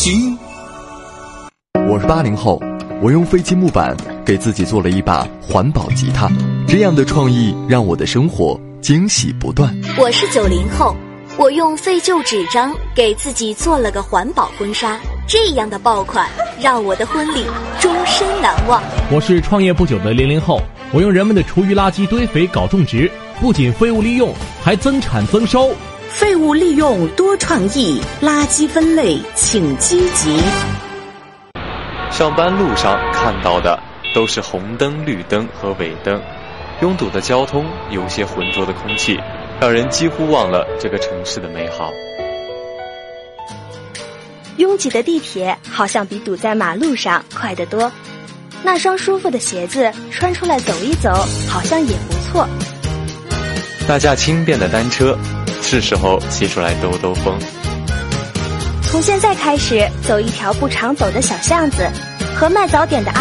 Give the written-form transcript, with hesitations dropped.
行。 我是80后，我用废弃木板给自己做了一把环保吉他，这样的创意让我的生活惊喜不断。 我是90后，我用废旧纸张给自己做了个环保婚纱，这样的爆款让我的婚礼终身难忘。 我是创业不久的00后，我用人们的厨余垃圾堆肥搞种植，不仅废物利用，还增产增收。 废物利用多创意，垃圾分类请积极。 上班路上看到的都是红灯、绿灯和尾灯，拥堵的交通，有些浑浊的空气，让人几乎忘了这个城市的美好。 拥挤的地铁好像比堵在马路上快得多，那双舒服的鞋子穿出来走一走，好像也不错。 那架轻便的单车，是时候骑出来兜兜风。 从现在开始，走一条不常走的小巷子，和卖早点的